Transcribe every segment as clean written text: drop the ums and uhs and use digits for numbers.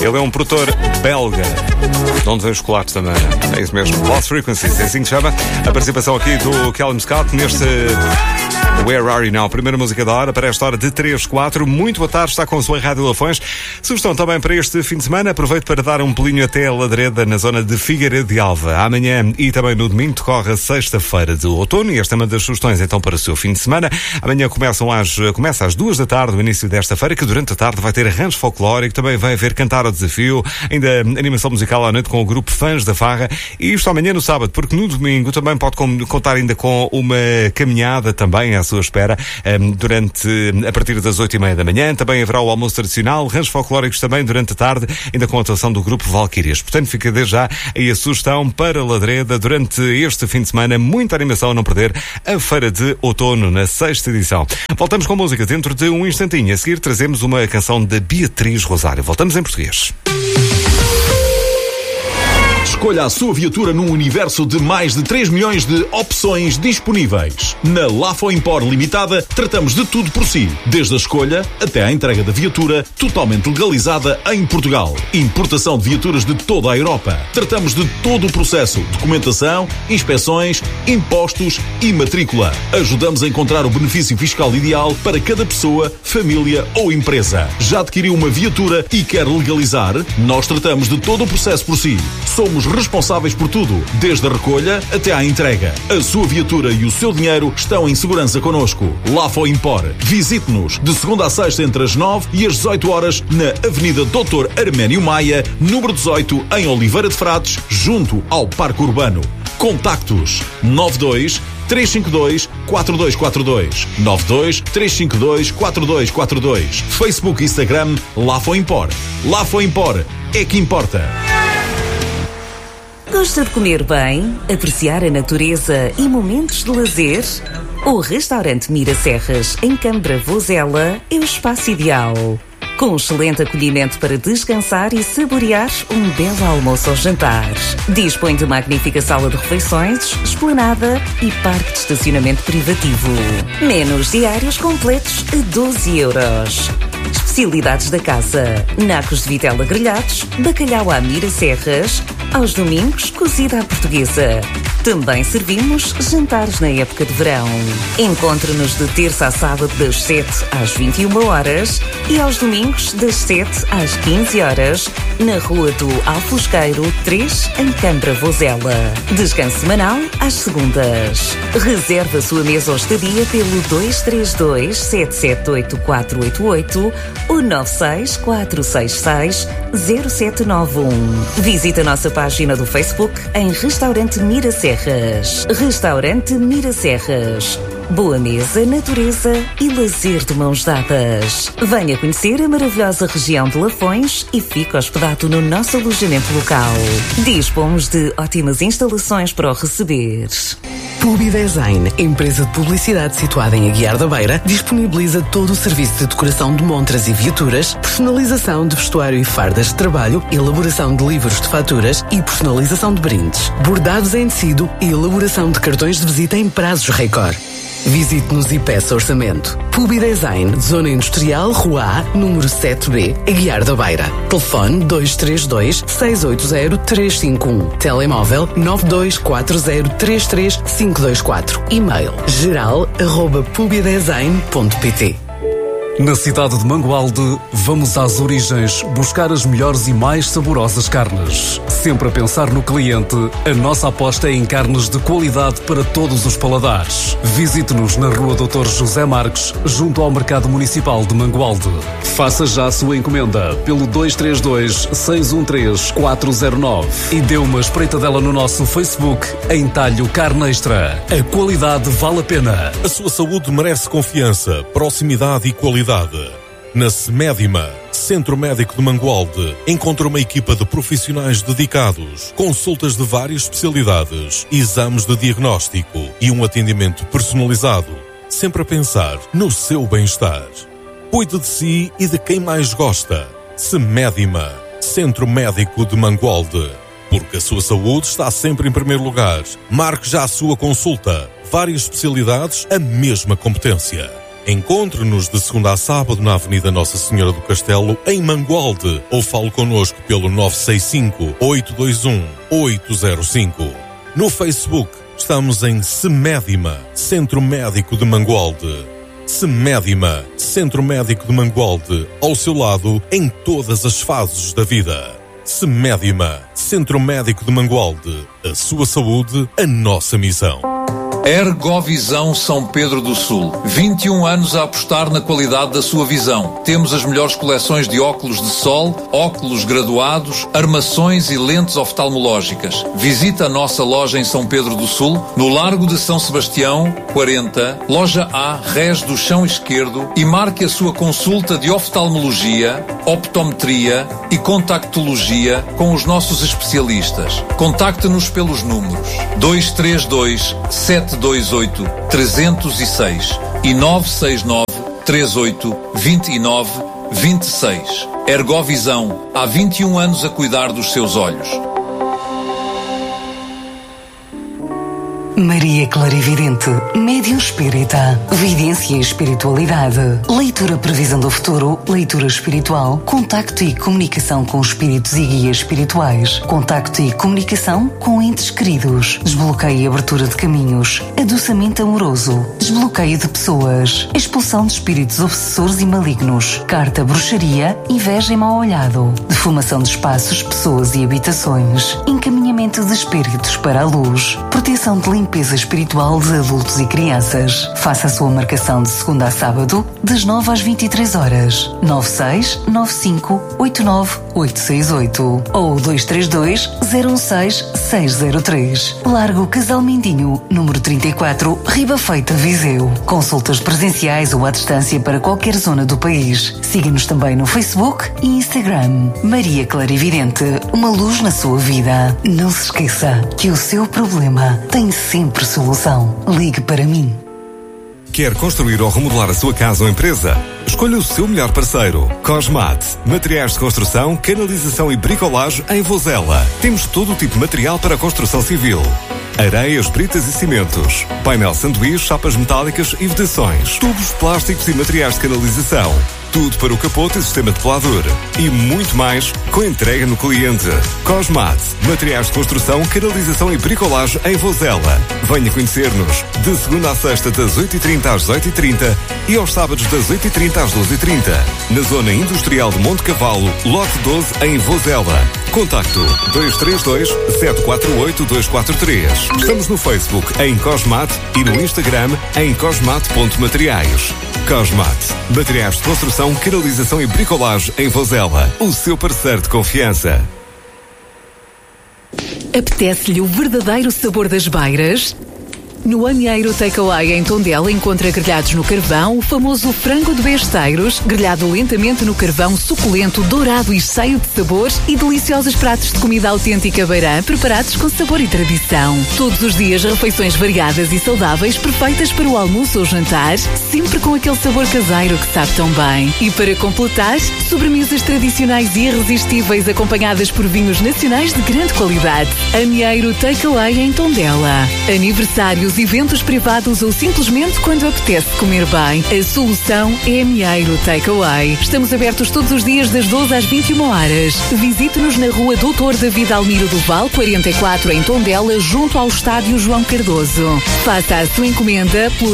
Ele é um produtor belga. De onde vem os chocolates também. É isso mesmo. Lost Frequencies, é assim que chama. A participação aqui do Callum Scott neste Where Are You Now? Primeira música da hora, para esta hora de 3-4. Muito boa tarde, está com a sua Rádio Lafões. Sugestão também para este fim de semana. Aproveito para dar um pulinho até a Ladreda, na zona de Figueiredo de Alva. Amanhã e também no domingo decorre a sexta-feira de outono e esta é uma das sugestões então para o seu fim de semana. Amanhã começa às 2 da tarde, o início desta feira, que durante a tarde vai ter arranjo folclórico, também vai haver cantar ao desafio, ainda animação musical à noite com o grupo Fãs da Farra, e isto amanhã no sábado, porque no domingo também pode contar ainda com uma caminhada também à sua espera, a partir das 8h30 da manhã. Também haverá o almoço tradicional, arranjos folclóricos também durante a tarde, ainda com a atuação do grupo Valquírias. Portanto, fica desde já aí a sugestão para Ladreda durante este fim de semana. Muita animação a não perder, a Feira de Outono, na 6ª edição. Voltamos com música dentro de um instantinho. A seguir trazemos uma canção da Beatriz Rosário. Voltamos em português. Escolha a sua viatura num universo de mais de 3 milhões de opções disponíveis. Na Lafo Impor Limitada, tratamos de tudo por si, desde a escolha até à entrega da viatura, totalmente legalizada em Portugal. Importação de viaturas de toda a Europa. Tratamos de todo o processo, documentação, inspeções, impostos e matrícula. Ajudamos a encontrar o benefício fiscal ideal para cada pessoa, família ou empresa. Já adquiriu uma viatura e quer legalizar? Nós tratamos de todo o processo por si. Somos responsáveis por tudo, desde a recolha até à entrega. A sua viatura e o seu dinheiro estão em segurança connosco. Lafo Impor. Visite-nos de segunda a sexta entre as 9 e as 18 horas na Avenida Dr. Arménio Maia, número 18, em Oliveira de Frades, junto ao Parque Urbano. Contactos 92 352 4242 92 352 4242. Facebook e Instagram Lafo Impor. Lafo Impor é que importa. Gosta de comer bem, apreciar a natureza e momentos de lazer? O restaurante Mira Serras, em Câmara Vozela, é o espaço ideal. Com um excelente acolhimento para descansar e saborear um belo almoço ou jantar. Dispõe de magnífica sala de refeições, esplanada e parque de estacionamento privativo. Menus diários completos a 12€. Especialidades da casa: nacos de vitela grelhados, bacalhau à Mira Serras, aos domingos cozida à portuguesa. Também servimos jantares na época de verão. Encontre-nos de terça a sábado das 7 às 21 horas e aos domingos das 7 às 15 horas na Rua do Alfosqueiro 3, em Câmara Vozela. Descanso semanal às segundas. Reserve a sua mesa ou estadia pelo 232 778 488 ou 96 466 0791. Visite a nossa página do Facebook em Restaurante Mira Serras. Restaurante Mira Serras. Boa mesa, natureza e lazer de mãos dadas. Venha conhecer a maravilhosa região de Lafões e fique hospedado no nosso alojamento local. Dispomos de ótimas instalações para o receber. Publidesign, empresa de publicidade situada em Aguiar da Beira, disponibiliza todo o serviço de decoração de montras e viaturas, personalização de vestuário e fardas de trabalho, elaboração de livros de faturas e personalização de brindes, bordados em tecido e elaboração de cartões de visita em prazos recorde. Visite-nos e peça orçamento. Publidesign, Zona Industrial, Rua A, número 7B, Aguiar da Beira. Telefone 232 680 351. Telemóvel 9240 33524. E-mail geral@publidesign.pt. Na cidade de Mangualde, vamos às origens buscar as melhores e mais saborosas carnes. Sempre a pensar no cliente, a nossa aposta é em carnes de qualidade para todos os paladares. Visite-nos na Rua Dr. José Marques, junto ao Mercado Municipal de Mangualde. Faça já a sua encomenda pelo 232 613 409 e dê uma espreitadela no nosso Facebook em Talho Carne Extra. A qualidade vale a pena. A sua saúde merece confiança, proximidade e qualidade. Na Semédima, Centro Médico de Mangualde, encontra uma equipa de profissionais dedicados, consultas de várias especialidades, exames de diagnóstico e um atendimento personalizado, sempre a pensar no seu bem-estar. Cuide de si e de quem mais gosta. Semédima, Centro Médico de Mangualde. Porque a sua saúde está sempre em primeiro lugar. Marque já a sua consulta. Várias especialidades, a mesma competência. Encontre-nos de segunda a sábado na Avenida Nossa Senhora do Castelo, em Mangualde, ou fale connosco pelo 965-821-805. No Facebook, estamos em Semédima, Centro Médico de Mangualde. Semédima, Centro Médico de Mangualde, ao seu lado em todas as fases da vida. Semédima, Centro Médico de Mangualde. A sua saúde, a nossa missão. Ergovisão São Pedro do Sul. 21 anos a apostar na qualidade da sua visão. Temos as melhores coleções de óculos de sol, óculos graduados, armações e lentes oftalmológicas. Visita a nossa loja em São Pedro do Sul, no Largo de São Sebastião, 40, Loja A, Rés do Chão Esquerdo, e marque a sua consulta de oftalmologia, optometria e contactologia com os nossos especialistas. Contacte-nos pelos números 232-728-306 e 969-38-29-26. Ergovisão, há 21 anos a cuidar dos seus olhos. Maria Clarividente, médium espírita, vidência e espiritualidade, leitura previsão do futuro, leitura espiritual, contacto e comunicação com espíritos e guias espirituais, contacto e comunicação com entes queridos, desbloqueio e abertura de caminhos, adoçamento amoroso, desbloqueio de pessoas, expulsão de espíritos obsessores e malignos, carta bruxaria, inveja e mau olhado, defumação de espaços, pessoas e habitações, encaminhamento de espíritos para a luz, proteção de limpeza espiritual de adultos e crianças. Faça a sua marcação de segunda a sábado, das 9 às 23 horas. 96-95-89-868 ou 232-016-603. Largo Casal Mindinho, número 34, Riba Feita, Viseu. Consultas presenciais ou à distância para qualquer zona do país. Siga-nos também no Facebook e Instagram. Maria Clarividente, uma luz na sua vida. Não se esqueça que o seu problema tem sempre solução. Ligue para mim. Quer construir ou remodelar a sua casa ou empresa? Escolha o seu melhor parceiro. Cosmat. Materiais de construção, canalização e bricolagem em Vozela. Temos todo o tipo de material para a construção civil. Areias, britas e cimentos. Painel sanduíche, chapas metálicas e vedações. Tubos, plásticos e materiais de canalização. Tudo para o capote e sistema de pelador. E muito mais com entrega no cliente. Cosmat. Materiais de construção, canalização e bricolagem em Vozela. Venha conhecer-nos. De segunda a sexta, das 8h30 às 18h30 e aos sábados, das 8h30 às 12h30. Na zona industrial de Monte Cavalo, lote 12, em Vozela. Contacto 232-748-243. Estamos no Facebook em Cosmat e no Instagram em cosmat.materiais. Cosmat. Materiais de construção, canalização e bricolagem em Vozela. O seu parceiro de confiança. Apetece-lhe o verdadeiro sabor das beiras? No Amieiro Takeaway em Tondela encontra grelhados no carvão, o famoso frango de besteiros, grelhado lentamente no carvão, suculento, dourado e cheio de sabores, e deliciosos pratos de comida autêntica beirã, preparados com sabor e tradição. Todos os dias refeições variadas e saudáveis, perfeitas para o almoço ou jantar, sempre com aquele sabor caseiro que sabe tão bem. E para completar, sobremesas tradicionais e irresistíveis acompanhadas por vinhos nacionais de grande qualidade. Amieiro Takeaway em Tondela. Aniversários, eventos privados ou simplesmente quando apetece comer bem, a solução é Amieiro Takeaway. Estamos abertos todos os dias das 12 às 21 horas. Visite-nos na rua Doutor David Almiro do Val, 44, em Tondela, junto ao estádio João Cardoso. Faça a sua encomenda pelo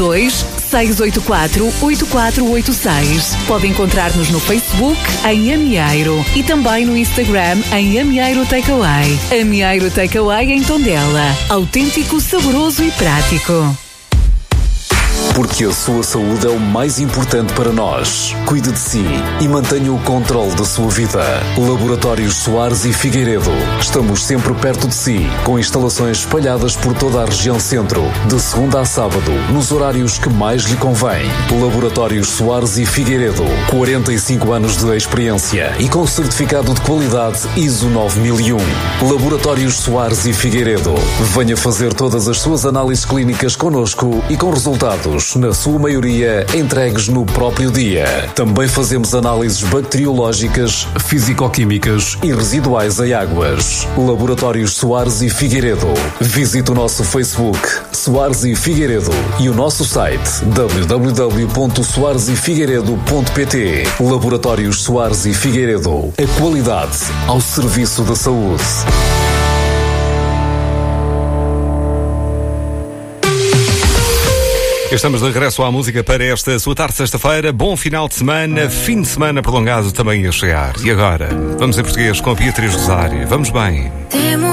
92-684-8486. Pode encontrar-nos no Facebook em Amieiro e também no Instagram em Amieiro Takeaway. Amieiro Takeaway em Tondela. Autêntico, saboroso e prático. Porque a sua saúde é o mais importante para nós. Cuide de si e mantenha o controle da sua vida. Laboratórios Soares e Figueiredo. Estamos sempre perto de si, com instalações espalhadas por toda a região centro, de segunda a sábado, nos horários que mais lhe convém. Laboratórios Soares e Figueiredo. 45 anos de experiência e com certificado de qualidade ISO 9001. Laboratórios Soares e Figueiredo. Venha fazer todas as suas análises clínicas connosco e com resultados produtos, na sua maioria, entregues no próprio dia. Também fazemos análises bacteriológicas, físico-químicas e residuais em águas. Laboratórios Soares e Figueiredo. Visite o nosso Facebook, Soares e Figueiredo, e o nosso site, www.soaresefigueiredo.pt. Laboratórios Soares e Figueiredo. A qualidade ao serviço da saúde. Estamos de regresso à música para esta sua tarde, sexta-feira. Bom final de semana, fim de semana prolongado também a chegar. E agora, vamos em português com a Beatriz Rosário. Vamos bem.